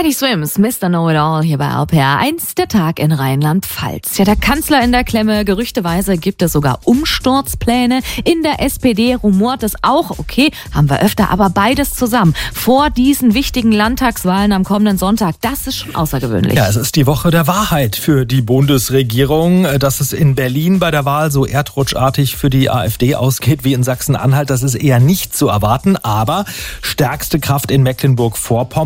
Teddy Swims, Mr. Know-It-All hier bei RPR1, der Tag in Rheinland-Pfalz. Ja, der Kanzler in der Klemme, gerüchteweise gibt es sogar Umsturzpläne. In der SPD rumort es auch, okay, haben wir öfter, aber beides zusammen. Vor diesen wichtigen Landtagswahlen am kommenden Sonntag, das ist schon außergewöhnlich. Ja, es ist die Woche der Wahrheit für die Bundesregierung. Dass es in Berlin bei der Wahl so erdrutschartig für die AfD ausgeht wie in Sachsen-Anhalt, das ist eher nicht zu erwarten. Aber stärkste Kraft in Mecklenburg-Vorpommern